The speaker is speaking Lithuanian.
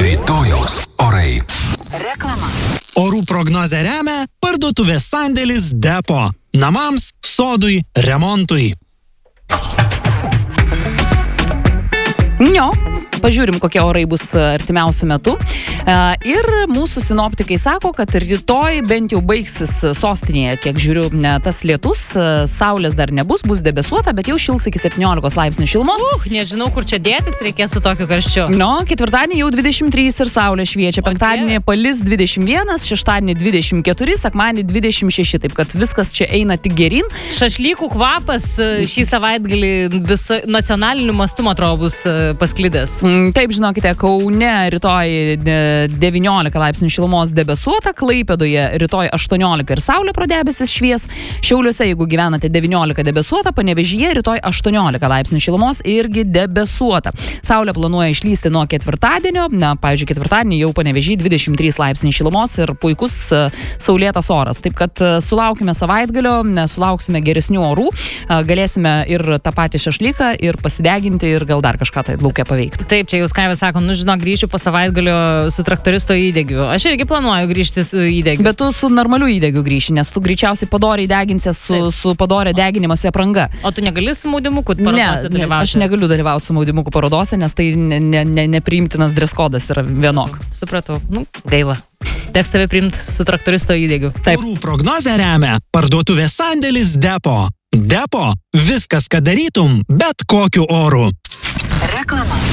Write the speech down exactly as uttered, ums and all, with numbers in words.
Rytojaus orai. Reklama. Orų prognozę remia parduotuvės sandėlis Depo. Namams, sodui, remontui. Nio, pažiūrim, kokie orai bus artimiausiu metu. Ir mūsų sinoptikai sako, kad rytoj bent jau baigsis sostinėje, kiek žiūriu, tas lietus, saulės dar nebus, bus debesuota, bet jau šils iki septyniolikos laipsnių šilumos. Uh, nežinau, kur čia dėtis reikės su tokiu karščiu. No, ketvirtadienį jau dvidešimt trys ir saulė šviečia, penktadienį palis dvidešimt vienas, šeštadienį dvidešimt keturi, sekmadienį dvidešimt šeši, taip kad viskas čia eina tik geryn. Šašlykų kvapas šį savaitgalį viso nacionaliniu mastu, atrodo, bus pasklidęs. Taip, žinokite, Kaune rytoj devyniolika laipsnių šilumos debesuota, Klaipėdoje rytoj aštuoniolika ir saulė pro debesis švies, Šiauliuose, jeigu gyvenate, devyniolika debesuota, Panevėžyje rytoj aštuoniolika laipsnių šilumos irgi debesuota. Saulė planuoja išlysti nuo ketvirtadienio, na, pavyzdžiui, ketvirtadienį jau Panevėžyje dvidešimt trys laipsniai šilumos ir puikus saulėtas oras. Taip kad sulaukime savaitgalio, sulauksime geresnių orų, galėsime ir tą patį šašlyką ir pasideginti ir gal dar kažką tai lauke paveikti. Taip, čia jūs Kaivas sako, nu žinok, grįšiu po savaitgalio su traktoristo įdegiu. Aš irgi planuoju grįžti su įdegiu. Bet tu su normaliu įdegiu grįši, nes tu greičiausiai padoriai deginsies su, su padorė deginimosi apranga. O tu negali su maudimukų parodose dalyvauti? Ne, aš negaliu dalyvauti su maudimukų parodose, nes tai ne, ne, ne, nepriimtinas dreskodas yra vienok. Supratau. Nu, gaila. Teks tave priimti su traktoristo įdegiu. Taip. Orų prognozę remia parduotuvės sandėlis Depo. Depo. Viskas, ką darytum, bet kokiu oru. Reklama.